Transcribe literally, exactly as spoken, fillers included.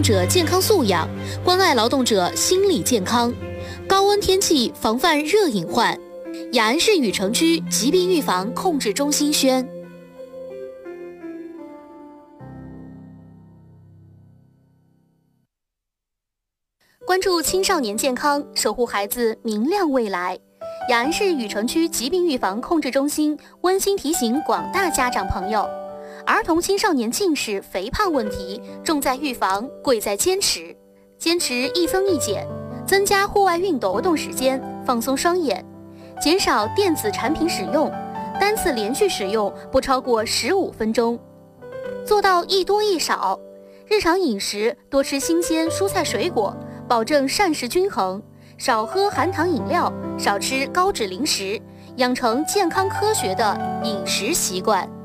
者健康素养，关爱劳动者心理健康。高温天气防范热隐患。雅安市禹城区疾病预防控制中心宣。关注青少年健康，守护孩子明亮未来。雅安市禹城区疾病预防控制中心温馨提醒广大家长朋友，儿童青少年近视、肥胖问题重在预防，贵在坚持。坚持一增一减，增加户外运动活动时间，放松双眼，减少电子产品使用，单次连续使用不超过十五分钟，做到一多一少。日常饮食多吃新鲜蔬菜水果，保证膳食均衡，少喝含糖饮料，少吃高脂零食，养成健康科学的饮食习惯。